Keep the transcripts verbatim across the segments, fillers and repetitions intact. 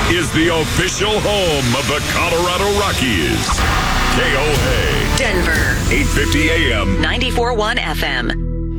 is the official home of the Colorado Rockies. K O A. Denver. eight fifty A M. ninety-four point one F M.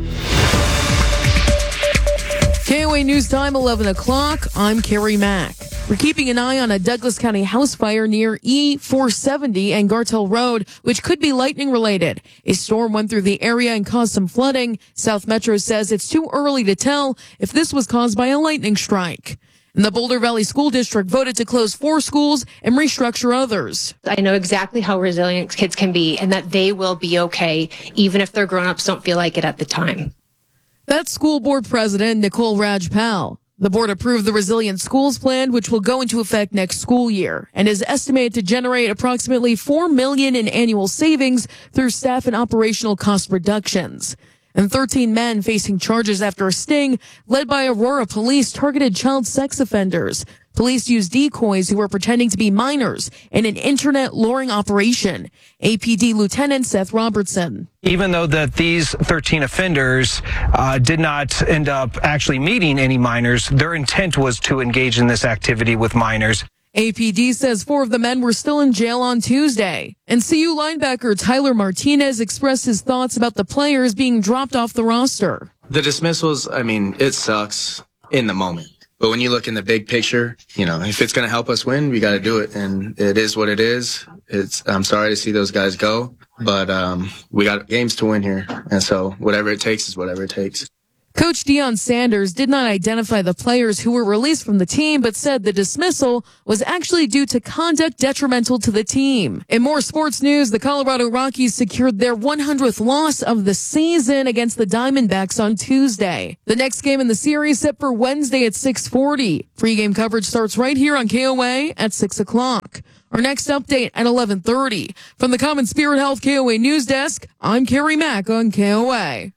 K O A News Time, eleven o'clock. I'm Carrie Mack. We're keeping an eye on a Douglas County house fire near E four seventy and Gartell Road, which could be lightning related. A storm went through the area and caused some flooding. South Metro says it's too early to tell if this was caused by a lightning strike. And the Boulder Valley School District voted to close four schools and restructure others. I know exactly how resilient kids can be and that they will be okay, even if their grown-ups don't feel like it at the time. That's school board president Nicole Rajpal. The board approved the Resilient Schools Plan, which will go into effect next school year and is estimated to generate approximately four million dollars in annual savings through staff and operational cost reductions. And thirteen men facing charges after a sting led by Aurora police targeted child sex offenders. Police used decoys who were pretending to be minors in an internet luring operation. A P D Lieutenant Seth Robertson. Even though that these thirteen offenders uh, did not end up actually meeting any minors, their intent was to engage in this activity with minors. A P D says four of the men were still in jail on Tuesday. And C U linebacker Tyler Martinez expressed his thoughts about the players being dropped off the roster. The dismissals, I mean, it sucks in the moment. But when you look in the big picture, you know, if it's going to help us win, we got to do it. And it is what it is. It's, I'm sorry to see those guys go, but um, we got games to win here. And so whatever it takes is whatever it takes. Coach Deion Sanders did not identify the players who were released from the team, but said the dismissal was actually due to conduct detrimental to the team. In more sports news, the Colorado Rockies secured their one hundredth loss of the season against the Diamondbacks on Tuesday. The next game in the series set for Wednesday at six forty. Pre-game coverage starts right here on K O A at six o'clock. Our next update at eleven thirty. From the Common Spirit Health K O A News Desk, I'm Carrie Mack on K O A.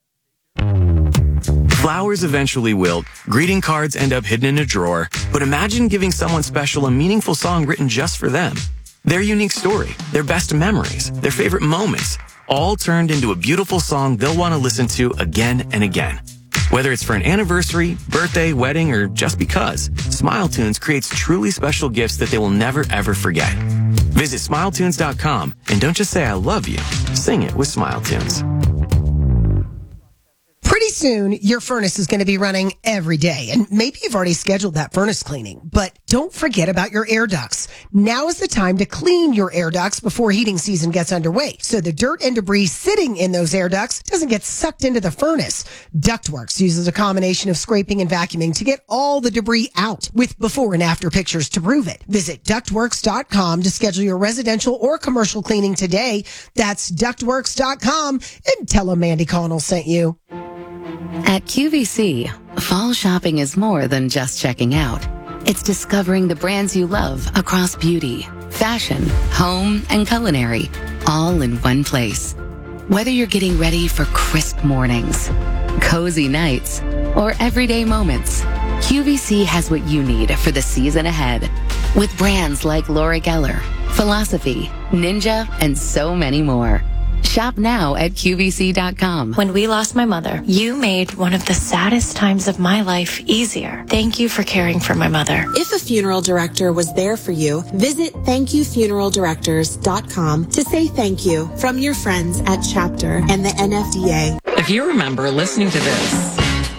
Flowers eventually wilt, greeting cards end up hidden in a drawer, but imagine giving someone special a meaningful song written just for them. Their unique story, their best memories, their favorite moments, all turned into a beautiful song they'll want to listen to again and again. Whether it's for an anniversary, birthday, wedding, or just because, SmileTunes creates truly special gifts that they will never ever forget. Visit smile tunes dot com and don't just say I love you, sing it with SmileTunes. Pretty soon, your furnace is going to be running every day, and maybe you've already scheduled that furnace cleaning, but don't forget about your air ducts. Now is the time to clean your air ducts before heating season gets underway, so the dirt and debris sitting in those air ducts doesn't get sucked into the furnace. Ductworks uses a combination of scraping and vacuuming to get all the debris out, with before and after pictures to prove it. Visit ductworks dot com to schedule your residential or commercial cleaning today. That's ductworks dot com, and tell them Mandy Connell sent you. At Q V C, fall shopping is more than just checking out. It's discovering the brands you love across beauty, fashion, home, and culinary, all in one place. Whether you're getting ready for crisp mornings, cozy nights, or everyday moments, Q V C has what you need for the season ahead. With brands like Laura Geller, Philosophy, Ninja, and so many more. Shop now at Q V C dot com. When we lost my mother, you made one of the saddest times of my life easier. Thank you for caring for my mother. If a funeral director was there for you, visit thank you funeral directors dot com to say thank you from your friends at Chapter and the N F D A. If you remember listening to this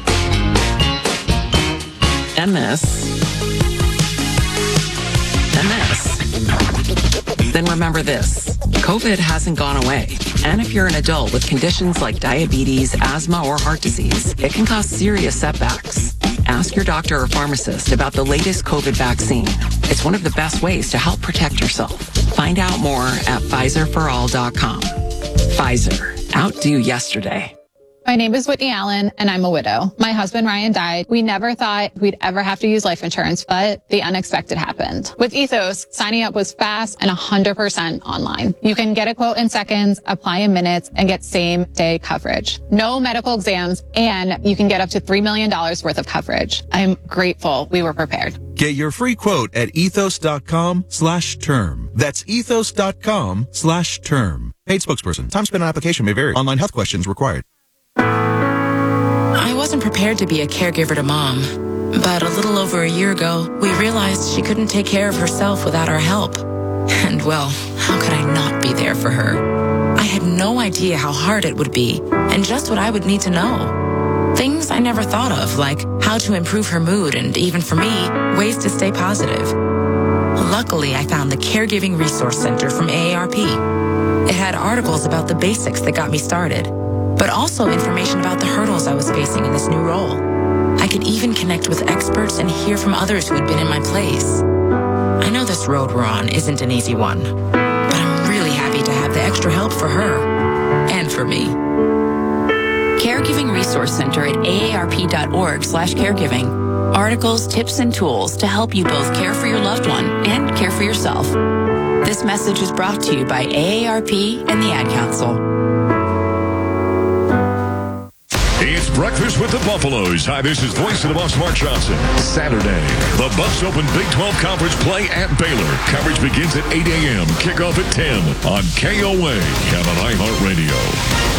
and this and this, then remember this. COVID hasn't gone away. And if you're an adult with conditions like diabetes, asthma, or heart disease, it can cause serious setbacks. Ask your doctor or pharmacist about the latest COVID vaccine. It's one of the best ways to help protect yourself. Find out more at Pfizer for all dot com. Pfizer. Outdo yesterday. My name is Whitney Allen, and I'm a widow. My husband, Ryan, died. We never thought we'd ever have to use life insurance, but the unexpected happened. With Ethos, signing up was fast and one hundred percent online. You can get a quote in seconds, apply in minutes, and get same-day coverage. No medical exams, and you can get up to three million dollars worth of coverage. I'm grateful we were prepared. Get your free quote at ethos dot com slash term. That's ethos dot com slash term. Paid spokesperson. Time spent on application may vary. Online health questions required. I wasn't prepared to be a caregiver to Mom, But a little over a year ago, we realized she couldn't take care of herself without our help. And well, how could I not be there for her? I had no idea how hard it would be and just what I would need to know. Things I never thought of, like how to improve her mood and, even for me, ways to stay positive. Luckily, I found the Caregiving Resource Center from A A R P. It had articles about the basics that got me started, but also information about the hurdles I was facing in this new role. I could even connect with experts and hear from others who had been in my place. I know this road we're on isn't an easy one, but I'm really happy to have the extra help for her and for me. Caregiving Resource Center at aarp.org slash caregiving. Articles, tips, and tools to help you both care for your loved one and care for yourself. This message is brought to you by A A R P and the Ad Council. It's Breakfast with the Buffaloes. Hi, this is voice of the Buffs, Mark Johnson. Saturday, the Buffs open Big twelve Conference play at Baylor. Coverage begins at eight a.m., kickoff at ten on K O A and on iHeartRadio.